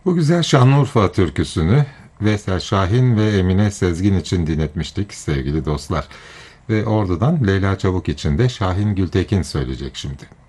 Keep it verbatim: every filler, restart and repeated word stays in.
Bu güzel Şanlıurfa türküsünü Veysel Şahin ve Emine Sezgin için dinletmiştik sevgili dostlar. Ve oradan Leyla Çabuk için de Şahin Gültekin söyleyecek şimdi.